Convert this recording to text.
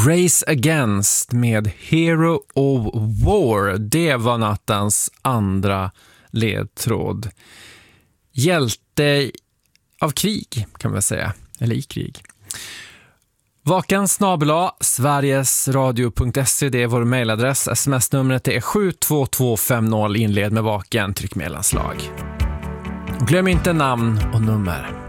Race Against med Hero of War. Det var nattens andra ledtråd. Hjälte av krig kan man säga. Eller i krig. vaken@sverigesradio.se, det är vår mejladress. SMS-numret är 72250, inled med vaken, tryck mellanslag. Glöm inte namn och nummer.